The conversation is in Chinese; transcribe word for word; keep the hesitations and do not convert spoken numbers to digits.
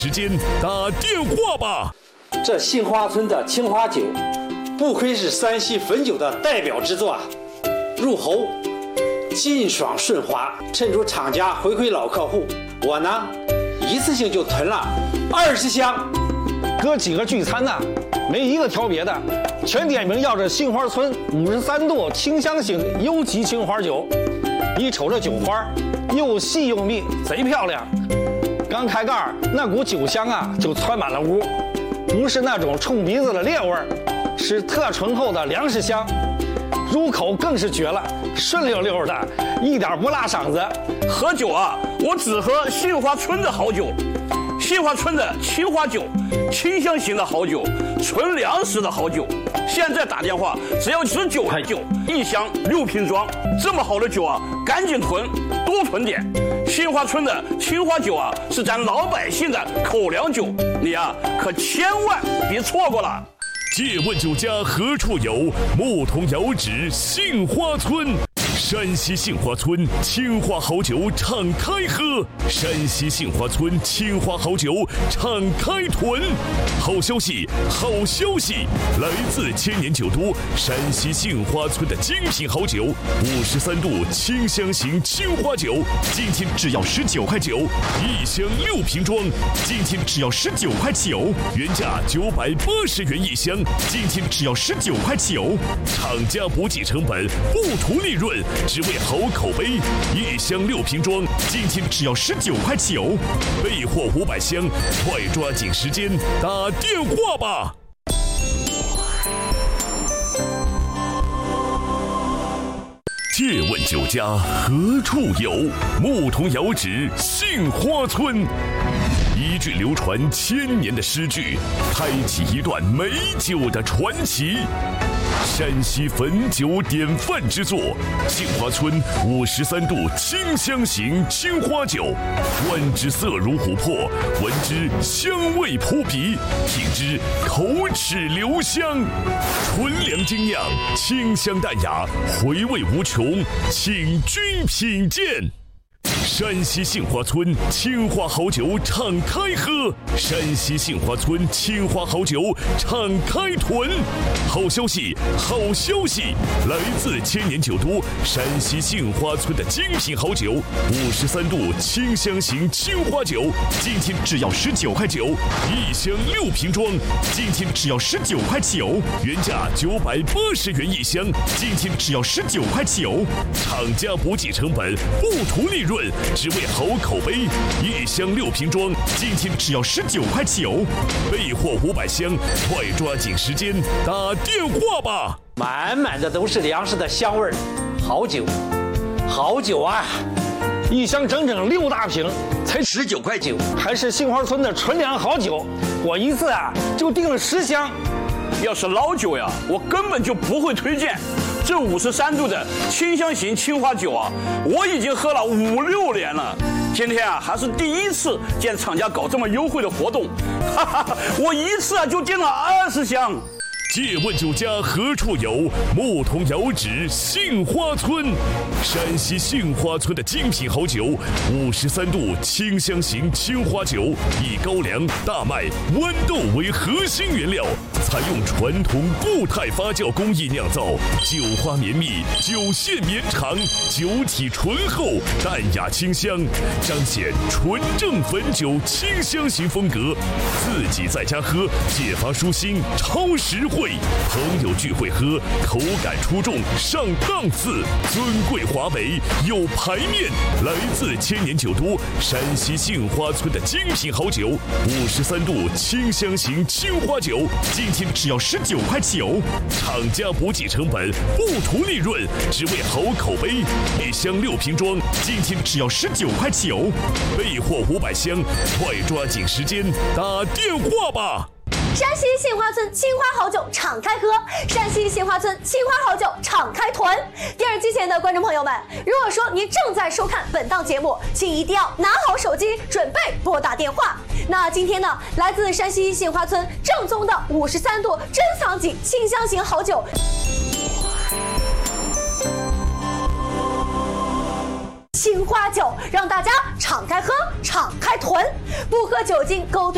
时间打电话吧。 这杏花村的青花酒，不愧是山西汾酒的代表之作啊！入喉劲爽顺滑，衬出厂家回馈老客户。我呢，一次性就囤了二十箱。 哥几个聚餐呢、啊，没一个挑别的，全点名要这杏花村五十三度清香型优级青花酒。一瞅这酒花，又细又密，贼漂亮。刚开盖儿，那股酒香啊，就窜满了屋。不是那种冲鼻子的烈味儿，是特醇厚的粮食香。入口更是绝了，顺溜溜的，一点不辣嗓子。 喝酒啊，我只喝杏花村的好酒。杏花村的青花酒，清香型的好酒，纯粮食的好酒。现在打电话只要十九块九，一箱六瓶装。这么好的酒啊，赶紧囤，多囤点。杏花村的青花酒啊，是咱老百姓的口粮酒，你啊可千万别错过了。 借问酒家何处有？牧童遥指杏花村。山西杏花村青花好酒敞开喝，山西杏花村青花好酒敞开囤。好消息，好消息！来自千年酒都山西杏花村的精品好酒，五十三度清香型青花酒，今天只要十九块九，一箱六瓶装，今天只要十九块九，原价九百八十元一箱，今天只要十九块九，厂家不计成本，不图利润。只为好口碑，一箱六瓶装，今天只要十九块九，备货五百箱，快抓紧时间打电话吧！借问酒家何处有？牧童遥指杏花村。一句流传千年的诗句，开启一段美酒的传奇。山西汾酒典范之作，杏花村五十三度清香型青花酒，观之色如琥珀，闻之香味扑鼻，品之口齿留香。纯粮精酿，清香淡雅，回味无穷，请君品鉴。山西杏花村青花好酒敞开喝，山西杏花村青花好酒敞开囤。好消息，好消息！来自千年酒都山西杏花村的精品好酒，五十三度清香型青花酒，今天只要十九块九，一箱六瓶装，今天只要十九块九，原价九百八十元一箱，今天只要十九块九，厂家不计成本，不图利润。只为好口碑，一箱六瓶装，今天只要十九块九，备货五百箱，快抓紧时间打电话吧！ 满满的都是粮食的香味儿，好酒，好酒啊！ 一箱整整六大瓶，才十九块九， 还是杏花村的纯粮好酒。我一次啊就订了十箱。 要是老酒呀，我根本就不会推荐。这五十三度的清香型青花酒啊，我已经喝了五六年了。今天啊，还是第一次见厂家搞这么优惠的活动，哈哈，我一次啊就订了二十箱。 借问酒家何处有？牧童遥指杏花村。山西杏花村的精品好酒，五十三度清香型青花酒，以高粱、大麦、豌豆为核心原料，采用传统固态发酵工艺酿造，酒花绵密，酒线绵长，酒体醇厚，淡雅清香，彰显纯正汾酒清香型风格。自己在家喝，解乏舒心，超实惠。朋友聚会喝，口感出众，上档次，尊贵华美，有排面。来自千年酒都山西杏花村的精品好酒，五十三度清香型青花酒，今天只要十九块九，厂家不计成本，不图利润，只为好口碑。一箱六瓶装，今天只要十九块九，备货五百箱，快抓紧时间打电话吧！ 山西杏花村青花好酒敞开喝，山西杏花村青花好酒敞开囤。电视机前的观众朋友们，如果说您正在收看本档节目，请一定要拿好手机，准备拨打电话。那今天呢，来自山西杏花村正宗的五十三度珍藏级清香型好酒。青花酒让大家敞开喝，敞开囤，不喝酒精勾兑。